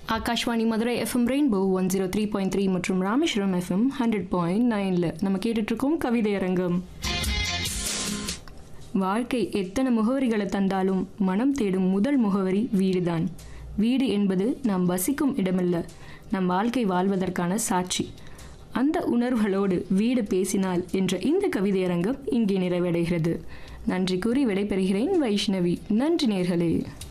Akashvani Madurai FM rainbow 103.3 மற்றும் Rameswaram FM 100.9 நம்ம கேட்டுட்ருக்கோம் கவிதை அரங்கம். வாழ்க்கை எத்தனை முகவரிகளை தந்தாலும் மனம் தேடும் முதல் முகவரி வீடுதான். வீடு என்பது நாம் வசிக்கும் இடமல்ல, நம் வாழ்க்கை வாழ்வதற்கான சாட்சி. அந்த உணர்வுகளோடு வீடு பேசினால் என்ற இந்த கவிதை அரங்கம் இங்கே நிறைவடைகிறது. நன்றி கூறி விடைபெறுகிறேன் வைஷ்ணவி. நன்றி நேர்களே.